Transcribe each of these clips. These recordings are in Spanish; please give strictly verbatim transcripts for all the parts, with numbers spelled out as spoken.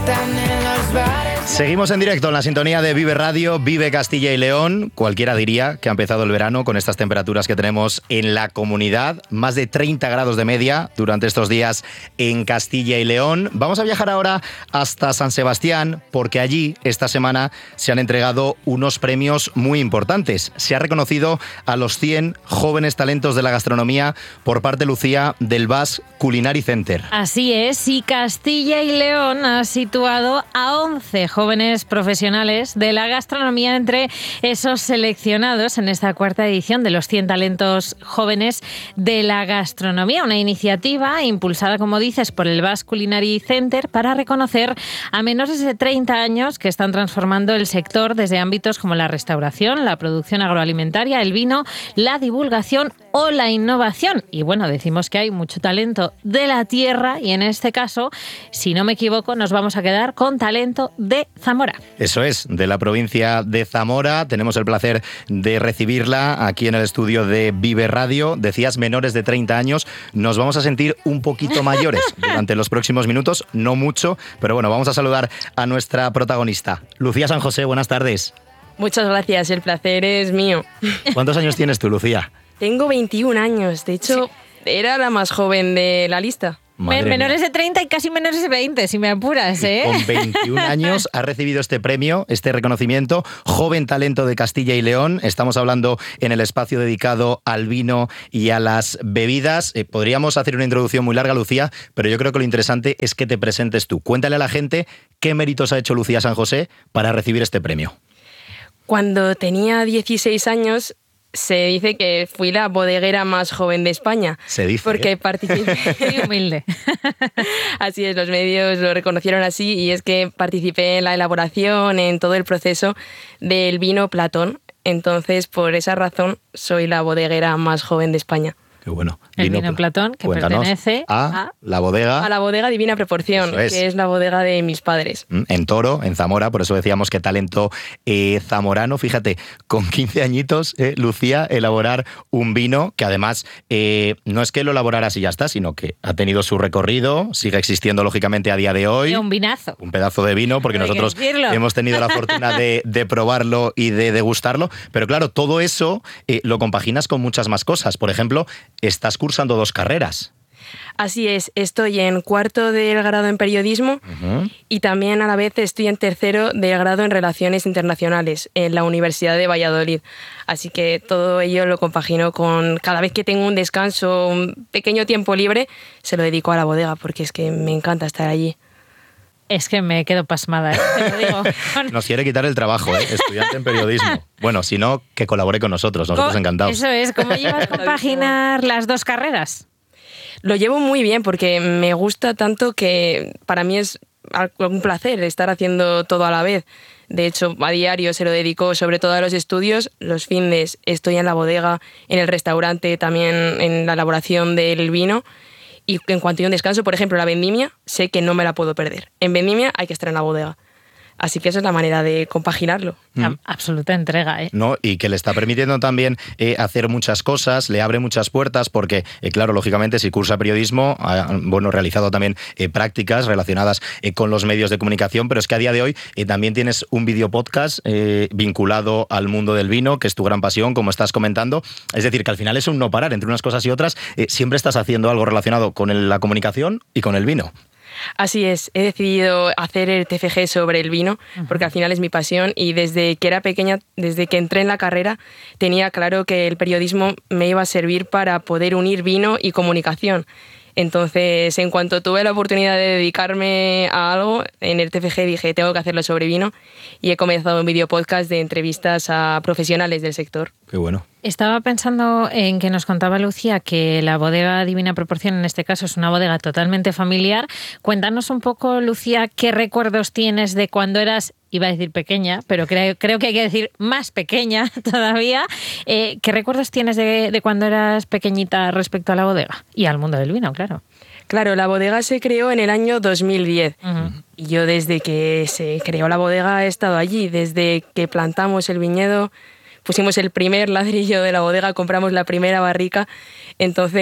Seguimos en directo en la sintonía de Vive Radio, Vive Castilla y León. Cualquiera diría que ha empezado el verano con estas temperaturas que tenemos en la comunidad. Más de treinta grados de media durante estos días en Castilla y León. Vamos a viajar ahora hasta San Sebastián porque allí esta semana se han entregado unos premios muy importantes. Se ha reconocido a los cien jóvenes talentos de la gastronomía por parte, Lucía, del Basque Culinary Center. Así es, y Castilla y León ha situado a once jóvenes profesionales de la gastronomía entre esos seleccionados en esta cuarta edición de los cien talentos jóvenes de la gastronomía. Una iniciativa impulsada, como dices, por el Basque Culinary Center para reconocer a menores de treinta años que están transformando el sector desde ámbitos como la restauración, la producción agroalimentaria, el vino, la divulgación o la innovación. Y bueno, decimos que hay mucho talento de la tierra y en este caso, si no me equivoco, nos vamos a quedar con talento de Zamora. Eso es, de la provincia de Zamora. Tenemos el placer de recibirla aquí en el estudio de Vive Radio. Decías menores de treinta años. Nos vamos a sentir un poquito mayores durante los próximos minutos, no mucho, pero bueno, vamos a saludar a nuestra protagonista. Lucía San José, buenas tardes. Muchas gracias, el placer es mío. ¿Cuántos años tienes tú, Lucía? Tengo veintiún años, de hecho, sí. Era la más joven de la lista. Madre menores mía. De treinta y casi menores de veinte, si me apuras, ¿eh? Con veintiún años ha recibido este premio, este reconocimiento, Joven Talento de Castilla y León. Estamos hablando en el espacio dedicado al vino y a las bebidas. Eh, podríamos hacer una introducción muy larga, Lucía, pero yo creo que lo interesante es que te presentes tú. Cuéntale a la gente qué méritos ha hecho Lucía San José para recibir este premio. Cuando tenía dieciséis años... Se dice que fui la bodeguera más joven de España. Se dice. Porque ¿eh? participé. Muy humilde. Así es, los medios lo reconocieron así y es que participé en la elaboración, en todo el proceso del vino Platón. Entonces, por esa razón, soy la bodeguera más joven de España. Qué bueno. El vino, vino Platón, que pertenece a, a la bodega... A la bodega Divina Proporción, es. que es la bodega de mis padres. En Toro, en Zamora, por eso decíamos que talento eh, zamorano. Fíjate, con quince añitos, eh, Lucía, elaborar un vino que además eh, no es que lo elaboraras y ya está, sino que ha tenido su recorrido, sigue existiendo lógicamente a día de hoy. Y un vinazo. Un pedazo de vino, porque nosotros hemos tenido la fortuna de, de probarlo y de degustarlo. Pero claro, todo eso eh, lo compaginas con muchas más cosas. Por ejemplo, estás cursando dos carreras. Así es, estoy en cuarto del grado en periodismo uh-huh. y también a la vez estoy en tercero del grado en relaciones internacionales en la Universidad de Valladolid. Así que todo ello lo compagino con cada vez que tengo un descanso, un pequeño tiempo libre, se lo dedico a la bodega porque es que me encanta estar allí. Es que me quedo pasmada, ¿eh? Te lo digo. Nos quiere quitar el trabajo, ¿eh? Estudiante en periodismo. Bueno, si no, que colabore con nosotros, nosotros encantados. Eso es, ¿cómo llevas a compaginar las dos carreras? Lo llevo muy bien porque me gusta tanto que para mí es un placer estar haciendo todo a la vez. De hecho, a diario se lo dedico sobre todo a los estudios. Los fines estoy en la bodega, en el restaurante, también en la elaboración del vino. Y en cuanto a un descanso, por ejemplo, la vendimia, sé que no me la puedo perder. En vendimia hay que estar en la bodega. Así que esa es la manera de compaginarlo. Mm. Absoluta entrega, ¿eh? No, y que le está permitiendo también eh, hacer muchas cosas, le abre muchas puertas, porque, eh, claro, lógicamente, si cursa periodismo, ha bueno, realizado también eh, prácticas relacionadas eh, con los medios de comunicación, pero es que a día de hoy eh, también tienes un video podcast eh, vinculado al mundo del vino, que es tu gran pasión, como estás comentando. Es decir, que al final es un no parar entre unas cosas y otras. Eh, siempre estás haciendo algo relacionado con el, la comunicación y con el vino. Así es, he decidido hacer el T F G sobre el vino porque al final es mi pasión y desde que era pequeña, desde que entré en la carrera, tenía claro que el periodismo me iba a servir para poder unir vino y comunicación. Entonces, en cuanto tuve la oportunidad de dedicarme a algo, en el T F G dije, tengo que hacerlo sobre vino y he comenzado un video podcast de entrevistas a profesionales del sector. Qué bueno. Estaba pensando en que nos contaba Lucía que la bodega Divina Proporción, en este caso, es una bodega totalmente familiar. Cuéntanos un poco, Lucía, qué recuerdos tienes de cuando eras, iba a decir pequeña, pero creo, creo que hay que decir más pequeña todavía. Eh, ¿Qué recuerdos tienes de, de cuando eras pequeñita respecto a la bodega? Y al mundo del vino, claro. Claro, la bodega se creó en el año dos mil diez. Uh-huh. Y yo desde que se creó la bodega he estado allí. Desde que plantamos el viñedo, pusimos el primer ladrillo de la bodega, compramos la primera barrica. Entonces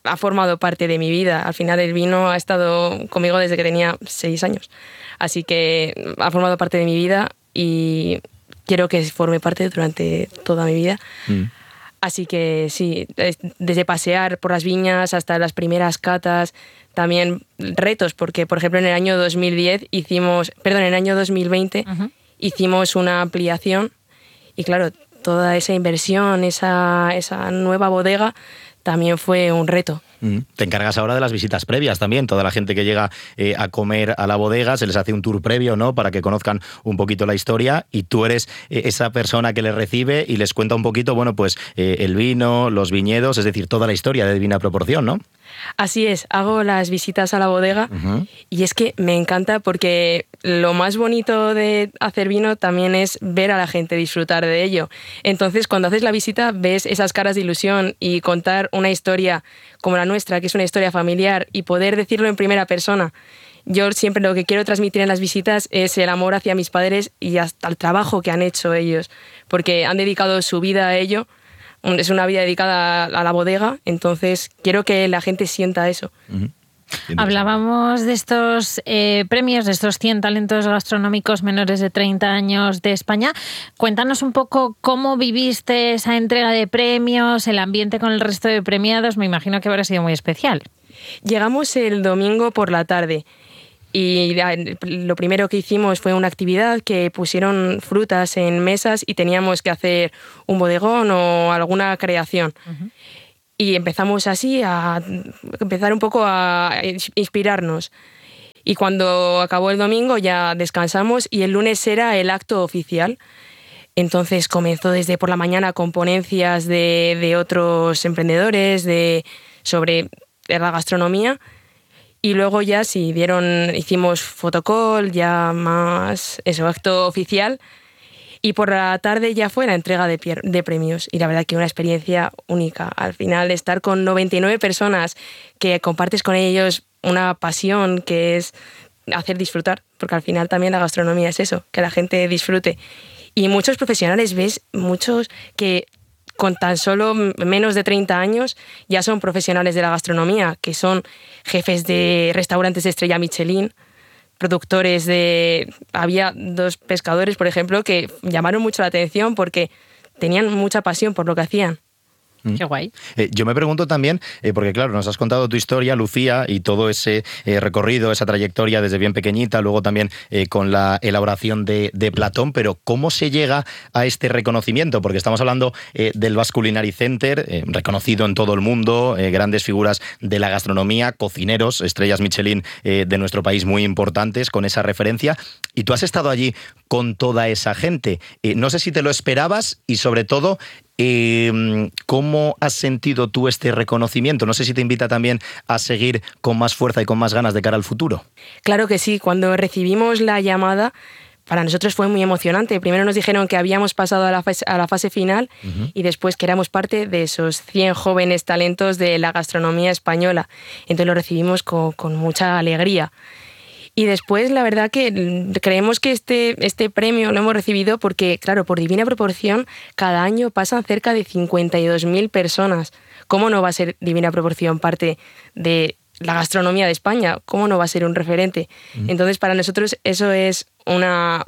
ha formado parte de mi vida. Al final el vino ha estado conmigo desde que tenía seis años. Así que ha formado parte de mi vida y quiero que forme parte durante toda mi vida. Mm. Así que sí, desde pasear por las viñas hasta las primeras catas, también retos, porque por ejemplo en el año dos mil diez hicimos, perdón, en el año dos mil veinte uh-huh. hicimos una ampliación y claro, toda esa inversión, esa, esa nueva bodega también fue un reto. Te encargas ahora de las visitas previas también. Toda la gente que llega eh, a comer a la bodega se les hace un tour previo, ¿no? Para que conozcan un poquito la historia y tú eres eh, esa persona que les recibe y les cuenta un poquito, bueno, pues eh, el vino, los viñedos, es decir, toda la historia de Divina Proporción, ¿no? Así es, hago las visitas a la bodega uh-huh. y es que me encanta porque lo más bonito de hacer vino también es ver a la gente disfrutar de ello. Entonces, cuando haces la visita, ves esas caras de ilusión y contar una historia como la nuestra, que es una historia familiar, y poder decirlo en primera persona. Yo siempre lo que quiero transmitir en las visitas es el amor hacia mis padres y hasta el trabajo que han hecho ellos, porque han dedicado su vida a ello. Es una vida dedicada a la bodega, entonces quiero que la gente sienta eso. Uh-huh. Hablábamos de estos eh, premios, de estos cien talentos gastronómicos menores de treinta años de España. Cuéntanos un poco cómo viviste esa entrega de premios, el ambiente con el resto de premiados. Me imagino que habrá sido muy especial. Llegamos el domingo por la tarde. Y lo primero que hicimos fue una actividad que pusieron frutas en mesas y teníamos que hacer un bodegón o alguna creación. Uh-huh. Y empezamos así a empezar un poco a inspirarnos. Y cuando acabó el domingo ya descansamos y el lunes era el acto oficial. Entonces comenzó desde por la mañana con ponencias de, de otros emprendedores de, sobre la gastronomía. Y luego ya sí, dieron, hicimos fotocall, ya más eso, acto oficial. Y por la tarde ya fue la entrega de, pier- de premios. Y la verdad que una experiencia única. Al final estar con noventa y nueve personas que compartes con ellos una pasión que es hacer disfrutar. Porque al final también la gastronomía es eso, que la gente disfrute. Y muchos profesionales, ves, muchos que con tan solo menos de treinta años ya son profesionales de la gastronomía, que son jefes de restaurantes de estrella Michelin, productores de... Había dos pescadores, por ejemplo, que llamaron mucho la atención porque tenían mucha pasión por lo que hacían. Qué guay. Eh, yo me pregunto también, eh, porque claro, nos has contado tu historia, Lucía, y todo ese eh, recorrido, esa trayectoria desde bien pequeñita, luego también eh, con la elaboración de, de Platón, pero ¿cómo se llega a este reconocimiento? Porque estamos hablando eh, del Basque Culinary Center, eh, reconocido en todo el mundo, eh, grandes figuras de la gastronomía, cocineros, estrellas Michelin eh, de nuestro país muy importantes, con esa referencia, y tú has estado allí con toda esa gente. Eh, no sé si te lo esperabas y sobre todo... Eh, ¿Cómo has sentido tú este reconocimiento? No sé si te invita también a seguir con más fuerza y con más ganas de cara al futuro. Claro que sí, cuando recibimos la llamada para nosotros fue muy emocionante. Primero nos dijeron que habíamos pasado a la fase, a la fase final uh-huh. y después que éramos parte de esos cien jóvenes talentos de la gastronomía española. Entonces lo recibimos con, con mucha alegría. Y después, la verdad que creemos que este, este premio lo hemos recibido porque, claro, por Divina Proporción, cada año pasan cerca de cincuenta y dos mil personas. ¿Cómo no va a ser Divina Proporción parte de la gastronomía de España? ¿Cómo no va a ser un referente? Mm. Entonces, para nosotros eso es una...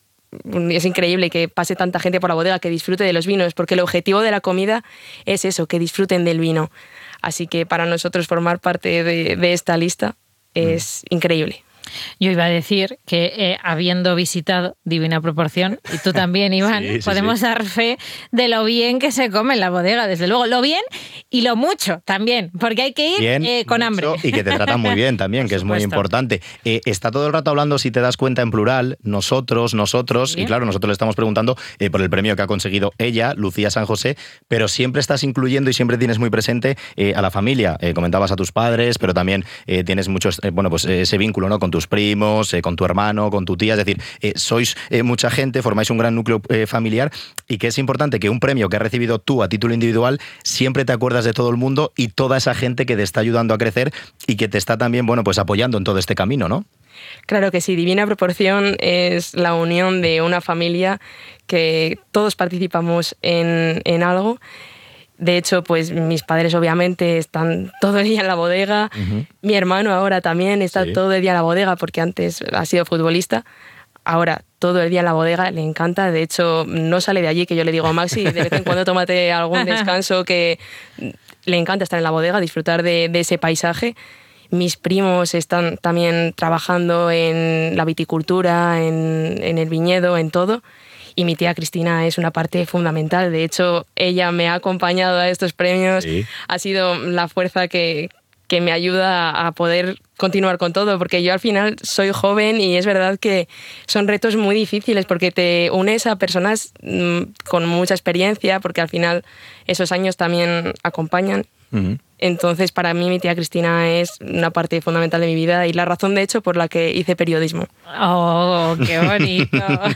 Es increíble que pase tanta gente por la bodega, que disfrute de los vinos, porque el objetivo de la comida es eso, que disfruten del vino. Así que para nosotros formar parte de, de esta lista es mm. increíble. Yo iba a decir que eh, habiendo visitado Divina Proporción, y tú también, Iván, sí, sí, podemos sí. dar fe de lo bien que se come en la bodega, desde luego. Lo bien y lo mucho también, porque hay que ir bien, eh, con hambre. Y que te tratan muy bien también, que es muy importante. Eh, está todo el rato hablando, si te das cuenta, en plural, nosotros, nosotros, bien. Y claro, nosotros le estamos preguntando eh, por el premio que ha conseguido ella, Lucía San José, pero siempre estás incluyendo y siempre tienes muy presente eh, a la familia. Eh, comentabas a tus padres, pero también eh, tienes muchos, eh, bueno, pues ese vínculo, ¿no? Con tus primos, eh, con tu hermano, con tu tía, es decir, eh, sois eh, mucha gente, formáis un gran núcleo eh, familiar y que es importante que un premio que has recibido tú a título individual siempre te acuerdas de todo el mundo y toda esa gente que te está ayudando a crecer y que te está también, bueno, pues apoyando en todo este camino, ¿no? Claro que sí, Divina Proporción es la unión de una familia que todos participamos en, en algo. De hecho, pues mis padres obviamente están todo el día en la bodega. Uh-huh. Mi hermano ahora también está sí. todo el día en la bodega porque antes ha sido futbolista. Ahora todo el día en la bodega, le encanta. De hecho, no sale de allí, que yo le digo a Maxi, de vez en cuando tómate algún descanso, que le encanta estar en la bodega, disfrutar de, de ese paisaje. Mis primos están también trabajando en la viticultura, en, en el viñedo, en todo. Y mi tía Cristina es una parte fundamental. De hecho, ella me ha acompañado a estos premios. Sí. Ha sido la fuerza que, que me ayuda a poder continuar con todo, porque yo al final soy joven y es verdad que son retos muy difíciles porque te unes a personas mmm, con mucha experiencia, porque al final esos años también acompañan. Uh-huh. Entonces, para mí, mi tía Cristina es una parte fundamental de mi vida y la razón, de hecho, por la que hice periodismo. ¡Oh, qué bonito!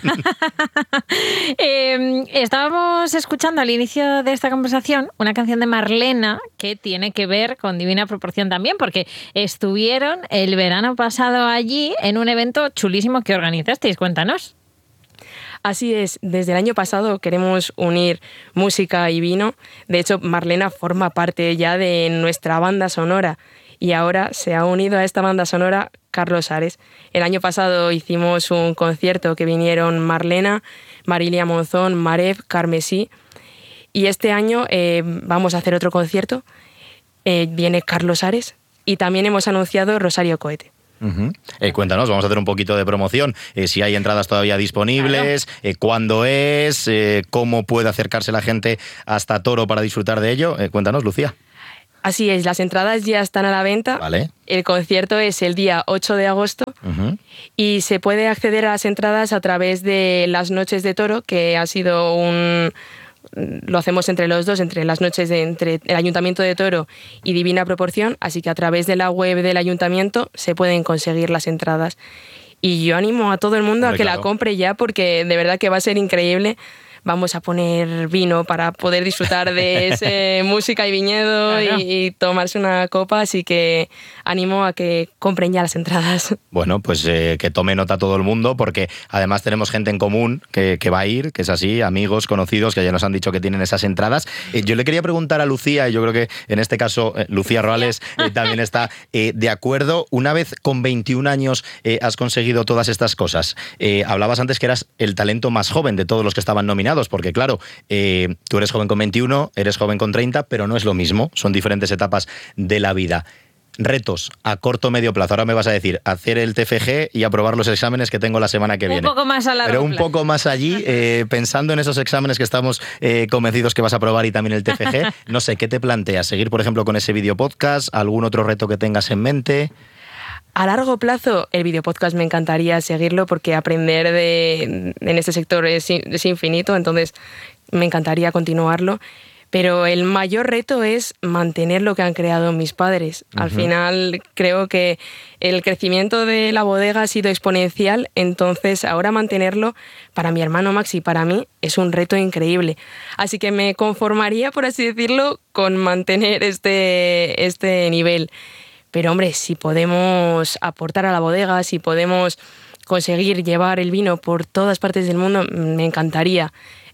eh, estábamos escuchando al inicio de esta conversación una canción de Marlena que tiene que ver con Divina Proporción también, porque estuvieron el verano pasado allí en un evento chulísimo que organizasteis. Cuéntanos. Así es, desde el año pasado queremos unir música y vino. De hecho, Marlena forma parte ya de nuestra banda sonora y ahora se ha unido a esta banda sonora Carlos Ares. El año pasado hicimos un concierto que vinieron Marlena, Marilia Monzón, Marev, Carmesí, y este año eh, vamos a hacer otro concierto. Eh, viene Carlos Ares y también hemos anunciado Rosario Cohete. Uh-huh. Eh, cuéntanos, vamos a hacer un poquito de promoción, eh, si hay entradas todavía disponibles, claro. eh, cuándo es, eh, cómo puede acercarse la gente hasta Toro para disfrutar de ello. Eh, cuéntanos, Lucía. Así es, las entradas ya están a la venta. Vale. El concierto es el día ocho de agosto uh-huh. y se puede acceder a las entradas a través de las Noches de Toro, que ha sido un... lo hacemos entre los dos, entre las noches de entre el Ayuntamiento de Toro y Divina Proporción, así que a través de la web del Ayuntamiento se pueden conseguir las entradas. Y yo animo a todo el mundo Hombre, a que claro. la compre ya, porque de verdad que va a ser increíble. Vamos a poner vino para poder disfrutar de ese música y viñedo claro. y, y tomarse una copa, así que animo a que compren ya las entradas. Bueno, pues eh, que tome nota todo el mundo, porque además tenemos gente en común que, que va a ir, que es así, amigos, conocidos, que ya nos han dicho que tienen esas entradas. Eh, yo le quería preguntar a Lucía, y yo creo que en este caso eh, Lucía Roales eh, también está eh, de acuerdo. Una vez con veintiún años eh, has conseguido todas estas cosas. Eh, hablabas antes que eras el talento más joven de todos los que estaban nominados, porque claro, eh, tú eres joven con veintiuno, eres joven con treinta, pero no es lo mismo, son diferentes etapas de la vida. Retos a corto o medio plazo. Ahora me vas a decir, hacer el T F G y aprobar los exámenes que tengo la semana que viene. Un poco más a largo Pero un plazo. poco más allí, eh, pensando en esos exámenes que estamos eh, convencidos que vas a aprobar y también el T F G, no sé, ¿qué te planteas? ¿Seguir, por ejemplo, con ese video podcast? ¿Algún otro reto que tengas en mente? A largo plazo, el videopodcast me encantaría seguirlo porque aprender de, en este sector es, es infinito, entonces me encantaría continuarlo. Pero el mayor reto es mantener lo que han creado mis padres. Uh-huh. Al final creo que el crecimiento de la bodega ha sido exponencial, entonces ahora mantenerlo para mi hermano Max y para mí es un reto increíble. Así que me conformaría, por así decirlo, con mantener este, este nivel. Pero hombre, si podemos aportar a la bodega, si podemos conseguir llevar el vino por todas partes del mundo, me encantaría.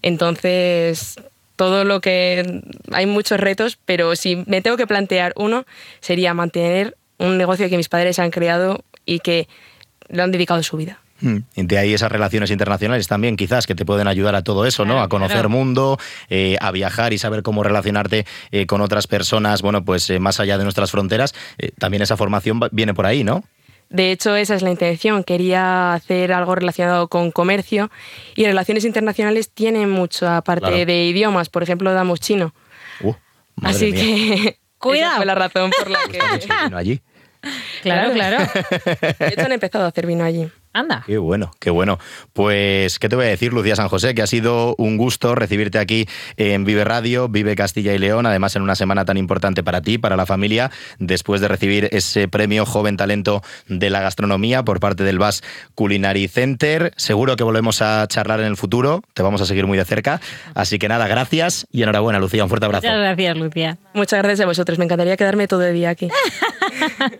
Entonces, todo lo que... hay muchos retos, pero si me tengo que plantear uno, sería mantener un negocio que mis padres han creado y que le han dedicado su vida. De ahí esas relaciones internacionales también, quizás, que te pueden ayudar a todo eso, ¿no? Claro, a conocer claro. mundo, eh, a viajar y saber cómo relacionarte eh, con otras personas, bueno, pues eh, más allá de nuestras fronteras. Eh, también esa formación viene por ahí, ¿no? De hecho, esa es la intención. Quería hacer algo relacionado con comercio y relaciones internacionales tienen mucha parte claro. de idiomas. Por ejemplo, damos chino. Uh, madre Así mía. que cuidado. Esa fue la razón por la que... vino allí. Claro, claro. De hecho, han empezado a hacer vino allí. Anda. Qué bueno, qué bueno. Pues, ¿qué te voy a decir, Lucía San José? Que ha sido un gusto recibirte aquí en Vive Radio, Vive Castilla y León, además en una semana tan importante para ti, para la familia, después de recibir ese premio Joven Talento de la Gastronomía por parte del Basque Culinary Center. Seguro que volvemos a charlar en el futuro, te vamos a seguir muy de cerca. Así que nada, gracias y enhorabuena, Lucía, un fuerte abrazo. Muchas gracias, Lucía. Muchas gracias a vosotros, me encantaría quedarme todo el día aquí.